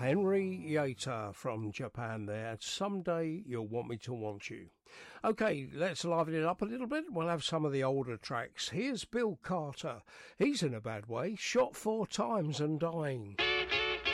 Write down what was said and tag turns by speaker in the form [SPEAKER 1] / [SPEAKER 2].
[SPEAKER 1] Henry Yater from Japan there. Someday You'll Want Me to Want You. Okay, let's liven it up a little bit. We'll have some of the older tracks. Here's Bill Carter. He's in a bad way. Shot 4 times and dying.